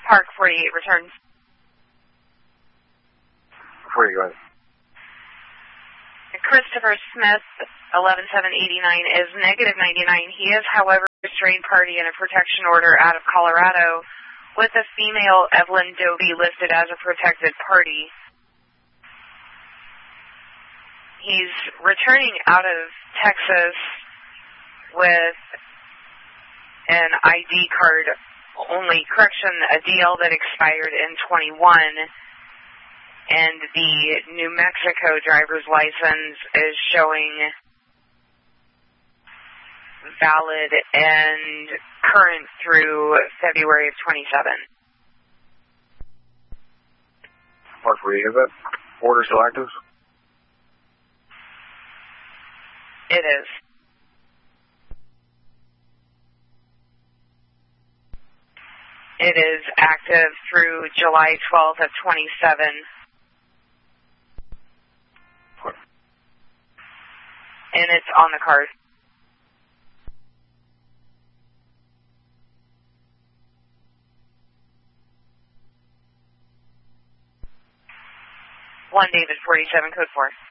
Park 48 returns. 40, go ahead. Christopher Smith, 11789, is negative 99. He is, however, a restrained party in a protection order out of Colorado with a female Evelyn Doby listed as a protected party. He's returning out of Texas with an ID card only, correction, a DL that expired in 21, and the New Mexico driver's license is showing valid and current through February of 27. Park 48, is that order still active? It is. It is active through July 12th of 27. And it's on the card. One David 47, code 4.